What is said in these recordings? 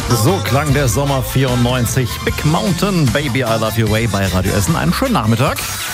So klang der Sommer 94. Big Mountain, Baby, I Love Your Way bei Radio Essen. Einen schönen Nachmittag.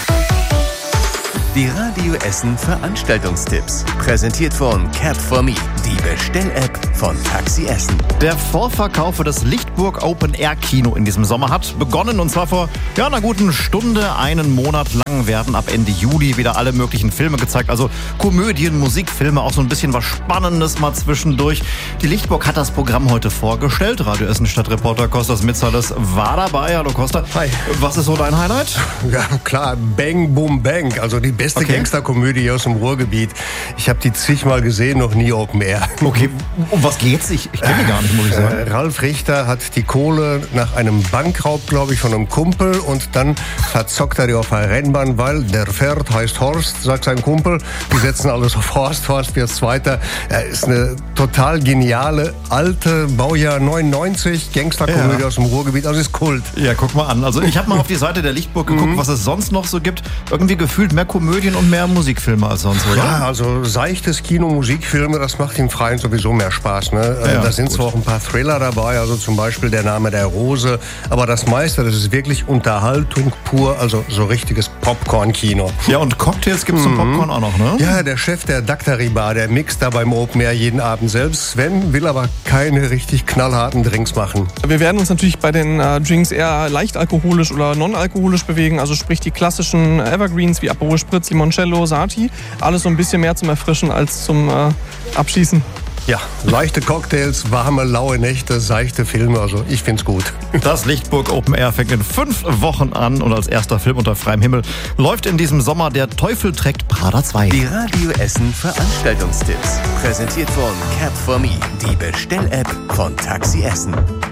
Die Radio Essen Veranstaltungstipps. Präsentiert von Cap4Me, die Bestell-App von Taxi Essen. Der Vorverkauf für das Lichtburg Open Air Kino in diesem Sommer hat begonnen. Und zwar vor einer guten Stunde. Einen Monat lang werden ab Ende Juli wieder alle möglichen Filme gezeigt. Also Komödien, Musikfilme, auch so ein bisschen was Spannendes mal zwischendurch. Die Lichtburg hat das Programm heute vorgestellt. Radio Essen Stadtreporter Kostas Mitzales war dabei. Hallo Costa. Hi. Was ist so dein Highlight? Ja, klar, Bang, Boom, Bang. Also die beste Gangsterkomödie aus dem Ruhrgebiet. Ich habe die zigmal gesehen, noch nie Open Air. Okay, um was geht's? Ich kenne die gar nicht, muss ich sagen. Ralf Richter hat die Kohle nach einem Bankraub, glaube ich, von einem Kumpel und dann verzockt er die auf der Rennbahn, weil der Pferd heißt Horst, sagt sein Kumpel. Die setzen alles auf Horst, Horst wird Zweiter. Ist eine total geniale, alte, Baujahr 99, Gangsterkomödie aus dem Ruhrgebiet, also ist Kult. Ja, guck mal an. Also ich habe mal auf die Seite der Lichtburg geguckt, was es sonst noch so gibt. Irgendwie gefühlt mehr Komödien und mehr Musikfilme als sonst, oder? Ja, also seichtes Kino, Musikfilme, das macht im Freien sowieso mehr Spaß. Ne? Ja, da sind zwar auch ein paar Thriller dabei, also zum Beispiel Der Name der Rose, aber das meiste, das ist wirklich Unterhaltung pur, also so richtiges Popcorn-Kino. Ja, und Cocktails gibt's zum Popcorn auch noch, ne? Ja, der Chef der Daktari Bar, der mixt da beim Open Air jeden Abend selbst. Sven will aber keine richtig knallharten Drinks machen. Wir werden uns natürlich bei den Drinks eher leicht alkoholisch oder non-alkoholisch bewegen, also sprich die klassischen Evergreens wie Aperol Spritz, Limoncello, Sati. Alles so ein bisschen mehr zum Erfrischen als zum Abschießen. Ja, leichte Cocktails, warme, laue Nächte, seichte Filme, also ich find's gut. Das Lichtburg Open Air fängt in 5 Wochen an und als erster Film unter freiem Himmel läuft in diesem Sommer Der Teufel trägt Prada 2. Die Radio Essen Veranstaltungstipps. Präsentiert von Cap4Me, die Bestell-App von Taxi Essen.